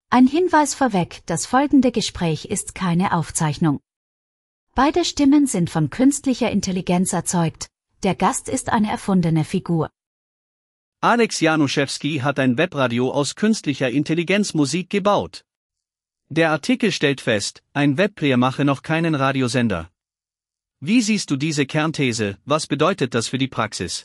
Ein Hinweis vorweg, das folgende Gespräch ist keine Aufzeichnung. Beide Stimmen sind von künstlicher Intelligenz erzeugt, der Gast ist eine erfundene Figur. Alex Januszewski hat ein Webradio aus künstlicher Intelligenzmusik gebaut. Der Artikel stellt fest, ein Webplayer mache noch keinen Radiosender. Wie siehst du diese Kernthese, was bedeutet das für die Praxis?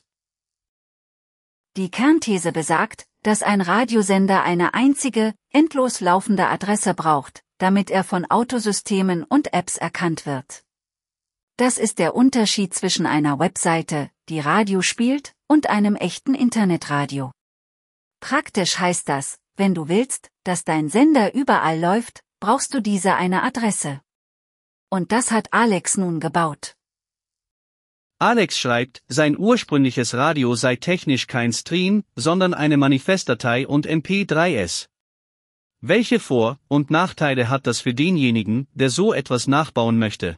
Die Kernthese besagt, dass ein Radiosender eine einzige, endlos laufende Adresse braucht, damit er von Autosystemen und Apps erkannt wird. Das ist der Unterschied zwischen einer Webseite, die Radio spielt, und einem echten Internetradio. Praktisch heißt das, wenn du willst, dass dein Sender überall läuft, brauchst du diese eine Adresse. Und das hat Alex nun gebaut. Alex schreibt, sein ursprüngliches Radio sei technisch kein Stream, sondern eine Manifestdatei und MP3s. Welche Vor- und Nachteile hat das für denjenigen, der so etwas nachbauen möchte?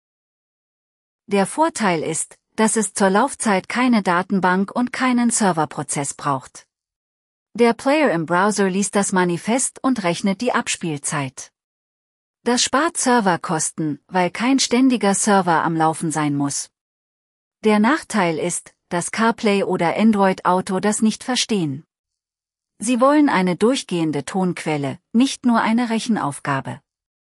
Der Vorteil ist, dass es zur Laufzeit keine Datenbank und keinen Serverprozess braucht. Der Player im Browser liest das Manifest und rechnet die Abspielzeit. Das spart Serverkosten, weil kein ständiger Server am Laufen sein muss. Der Nachteil ist, dass CarPlay oder Android Auto das nicht verstehen. Sie wollen eine durchgehende Tonquelle, nicht nur eine Rechenaufgabe.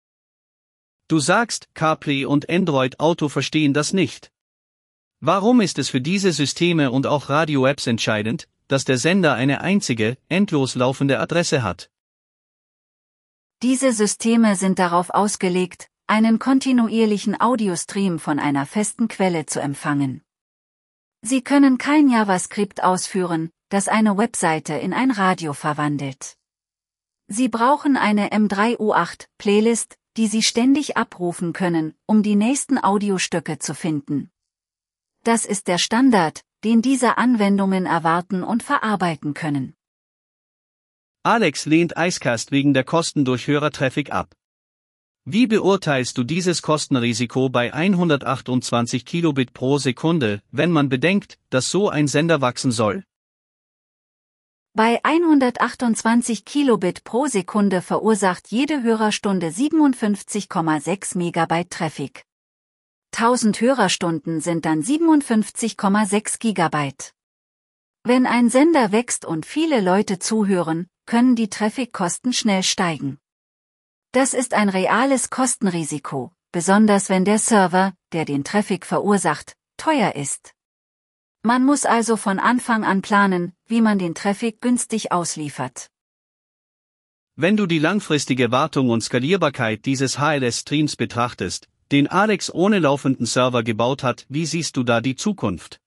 Du sagst, CarPlay und Android Auto verstehen das nicht. Warum ist es für diese Systeme und auch Radio-Apps entscheidend, dass der Sender eine einzige, endlos laufende Adresse hat? Diese Systeme sind darauf ausgelegt, einen kontinuierlichen Audiostream von einer festen Quelle zu empfangen. Sie können kein JavaScript ausführen, das eine Webseite in ein Radio verwandelt. Sie brauchen eine M3U8-Playlist, die Sie ständig abrufen können, um die nächsten Audiostücke zu finden. Das ist der Standard, den diese Anwendungen erwarten und verarbeiten können. Alex lehnt Icecast wegen der Kosten durch Hörertraffic ab. Wie beurteilst du dieses Kostenrisiko bei 128 Kilobit pro Sekunde, wenn man bedenkt, dass so ein Sender wachsen soll? Bei 128 Kilobit pro Sekunde verursacht jede Hörerstunde 57,6 Megabyte Traffic. 1000 Hörerstunden sind dann 57,6 Gigabyte. Wenn ein Sender wächst und viele Leute zuhören, können die Traffic-Kosten schnell steigen. Das ist ein reales Kostenrisiko, besonders wenn der Server, der den Traffic verursacht, teuer ist. Man muss also von Anfang an planen, wie man den Traffic günstig ausliefert. Wenn du die langfristige Wartung und Skalierbarkeit dieses HLS-Streams betrachtest, den Alex ohne laufenden Server gebaut hat, wie siehst du da die Zukunft?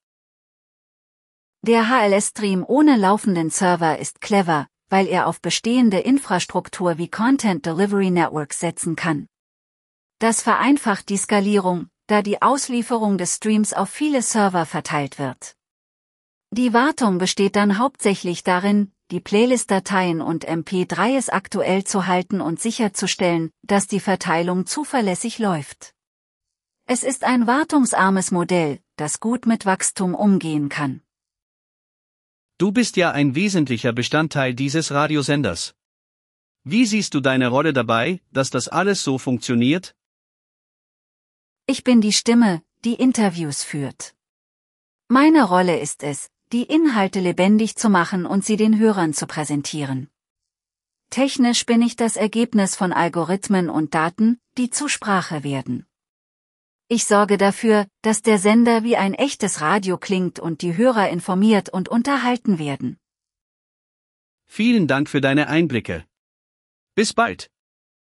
Der HLS-Stream ohne laufenden Server ist clever, weil er auf bestehende Infrastruktur wie Content Delivery Networks setzen kann. Das vereinfacht die Skalierung, da die Auslieferung des Streams auf viele Server verteilt wird. Die Wartung besteht dann hauptsächlich darin, die Playlist-Dateien und MP3s aktuell zu halten und sicherzustellen, dass die Verteilung zuverlässig läuft. Es ist ein wartungsarmes Modell, das gut mit Wachstum umgehen kann. Du bist ja ein wesentlicher Bestandteil dieses Radiosenders. Wie siehst du deine Rolle dabei, dass das alles so funktioniert? Ich bin die Stimme, die Interviews führt. Meine Rolle ist es, die Inhalte lebendig zu machen und sie den Hörern zu präsentieren. Technisch bin ich das Ergebnis von Algorithmen und Daten, die zur Sprache werden. Ich sorge dafür, dass der Sender wie ein echtes Radio klingt und die Hörer informiert und unterhalten werden. Vielen Dank für deine Einblicke. Bis bald.